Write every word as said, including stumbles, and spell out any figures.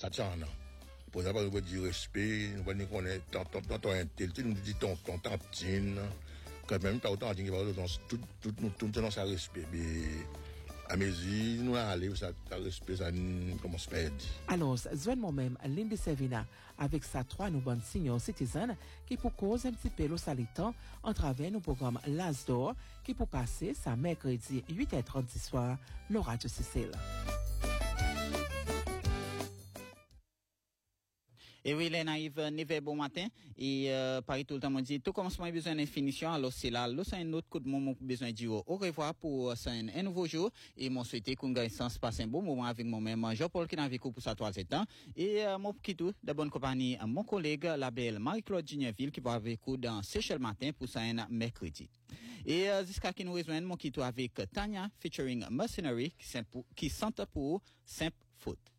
ça tient, non. Pour ça, on va dire respect, on va dire qu'on est tonton, tonton, intel, tu nous dis tonton, tantine, quand même, pas autant, tout, tout, tout, nous, tout, dans ça respect, mais, à mesure, nous allons, ça, ça respect, ça, commence à dire. Alors, joigne moi-même, Lindy Servina, avec sa trois nous bonnes senior citizen, qui pour cause un petit peu le salitant, en travers nos programmes L'Asdor, qui pour passer, sa mercredi, huit heures trente du soir, nos radios Cécile. Et oui, les naïfs, neuf bon matin. Et, euh, Paris tout le temps, on dit, tout commencement a besoin d'une finition. Alors, c'est là, là, c'est un autre coup de moment pour besoin de dire au revoir pour un, un nouveau jour. Et mon souhaité qu'on gagne sens passe un bon moment avec moi-même, Jean-Paul, qui n'a vécu pour sa troisième temps. Et, euh, mon petit tout, de bonne compagnie, mon collègue, la belle Marie-Claude Gigneville, qui va avec vous dans Seychelles matin pour ça un mercredi. Et, euh, jusqu'à qui nous rejoignent, mon petit tout avec Tanya, featuring Mercenary, qui, qui sente pour Simple Foot.